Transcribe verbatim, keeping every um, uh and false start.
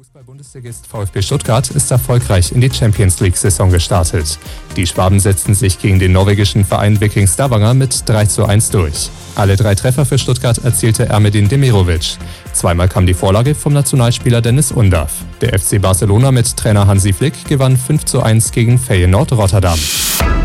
Fußball-Bundesligist VfB Stuttgart ist erfolgreich in die Champions-League-Saison gestartet. Die Schwaben setzten sich gegen den norwegischen Verein Viking Stavanger mit drei zu eins durch. Alle drei Treffer für Stuttgart erzielte Ermedin Demirovic. Zweimal kam die Vorlage vom Nationalspieler Dennis Undav. Der F C Barcelona mit Trainer Hansi Flick gewann fünf zu eins gegen Feyenoord Rotterdam.